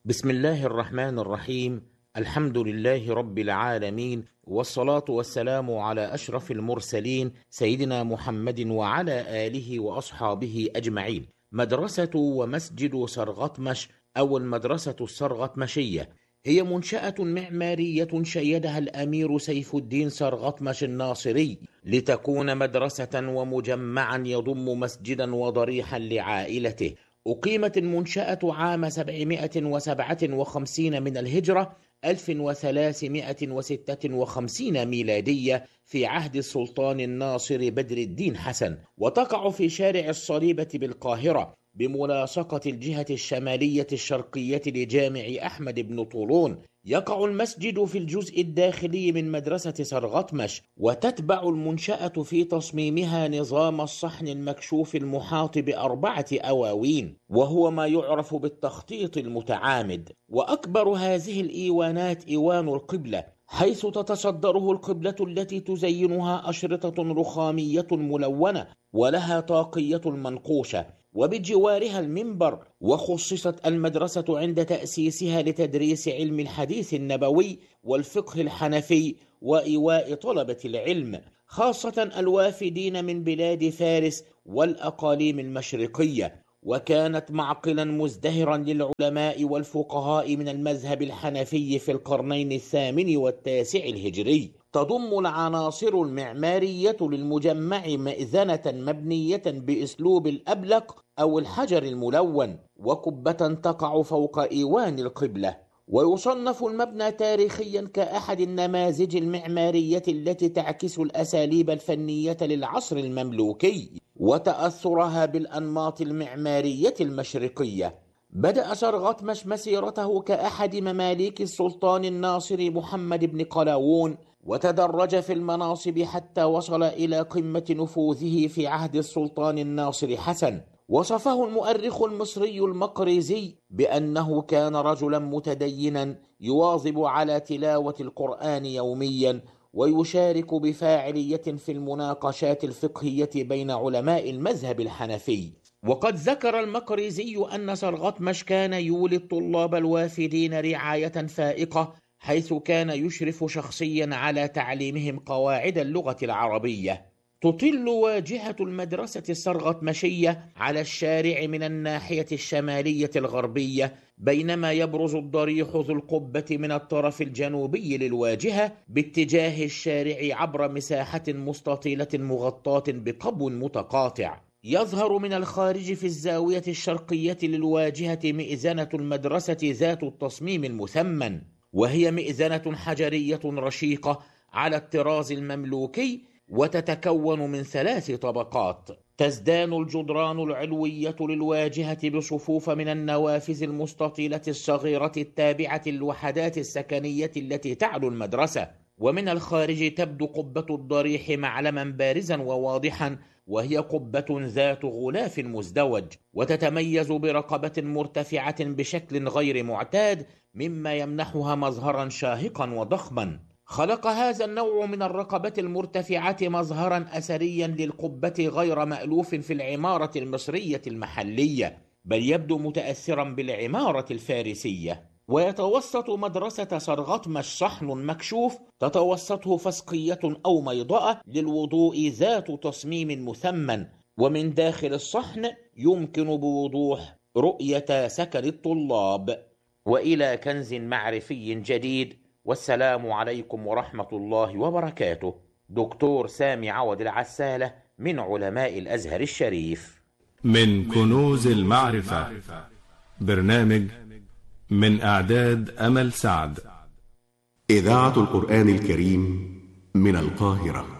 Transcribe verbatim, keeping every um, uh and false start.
بسم الله الرحمن الرحيم. الحمد لله رب العالمين، والصلاة والسلام على أشرف المرسلين سيدنا محمد وعلى آله وأصحابه أجمعين. مدرسة ومسجد سرغطمش أو المدرسة السرغطمشية هي منشأة معمارية شيدها الأمير سيف الدين سرغطمش الناصري لتكون مدرسة ومجمعا يضم مسجدا وضريحا لعائلته. أقيمت المنشأة عام سبعمائة وسبعة وخمسين من الهجرة ألف وثلاثمائة وستة وخمسين ميلادية في عهد السلطان الناصر بدر الدين حسن، وتقع في شارع الصليبة بالقاهرة بملاصقة الجهة الشمالية الشرقية لجامع أحمد بن طولون. يقع المسجد في الجزء الداخلي من مدرسة سرغطمش، وتتبع المنشأة في تصميمها نظام الصحن المكشوف المحاط بأربعة أواوين، وهو ما يعرف بالتخطيط المتعامد. وأكبر هذه الإيوانات إيوان القبلة، حيث تتصدره القبلة التي تزينها أشرطة رخامية ملونة ولها طاقية منقوشة، وبجوارها المنبر. وخصصت المدرسة عند تأسيسها لتدريس علم الحديث النبوي والفقه الحنفي وإيواء طلبة العلم، خاصة الوافدين من بلاد فارس والأقاليم المشرقية. وكانت معقلا مزدهرا للعلماء والفقهاء من المذهب الحنفي في القرنين الثامن والتاسع الهجري. تضم العناصر المعمارية للمجمع مئذنة مبنية بأسلوب الأبلق أو الحجر الملون، وقبة تقع فوق إيوان القبلة. ويصنف المبنى تاريخيا كأحد النماذج المعمارية التي تعكس الأساليب الفنية للعصر المملوكي وتأثرها بالأنماط المعمارية المشرقية. بدأ سرغطمش مسيرته كأحد مماليك السلطان الناصر محمد بن قلاوون، وتدرج في المناصب حتى وصل إلى قمة نفوذه في عهد السلطان الناصر حسن. وصفه المؤرخ المصري المقريزي بأنه كان رجلا متدينا يواظب على تلاوة القرآن يوميا، ويشارك بفاعلية في المناقشات الفقهية بين علماء المذهب الحنفي. وقد ذكر المقريزي أن سرغطمش كان يولي الطلاب الوافدين رعاية فائقة، حيث كان يشرف شخصيا على تعليمهم قواعد اللغة العربية. تطل واجهة المدرسة السرغطمشية على الشارع من الناحية الشمالية الغربية، بينما يبرز الضريح ذو القبة من الطرف الجنوبي للواجهة باتجاه الشارع عبر مساحة مستطيلة مغطاة بقبو متقاطع. يظهر من الخارج في الزاوية الشرقية للواجهة مئذنة المدرسة ذات التصميم المثمن، وهي مئذنة حجرية رشيقة على الطراز المملوكي، وتتكون من ثلاث طبقات. تزدان الجدران العلوية للواجهة بصفوف من النوافذ المستطيلة الصغيرة التابعة للوحدات السكنية التي تعلو المدرسة. ومن الخارج تبدو قبة الضريح معلما بارزا وواضحا، وهي قبة ذات غلاف مزدوج، وتتميز برقبة مرتفعة بشكل غير معتاد، مما يمنحها مظهرا شاهقا وضخما. خلق هذا النوع من الرقبة المرتفعة مظهرا أثريا للقبة غير مألوف في العمارة المصرية المحلية، بل يبدو متأثرا بالعمارة الفارسية. ويتوسط مدرسة سرغطمش صحن مكشوف تتوسطه فسقية أو ميضأة للوضوء ذات تصميم مثمن، ومن داخل الصحن يمكن بوضوح رؤية سكن الطلاب. وإلى كنز معرفي جديد، والسلام عليكم ورحمة الله وبركاته. دكتور سامي عوض العسالة من علماء الأزهر الشريف. من كنوز المعرفة، برنامج من إعداد أمل سعد. إذاعة القرآن الكريم من القاهرة.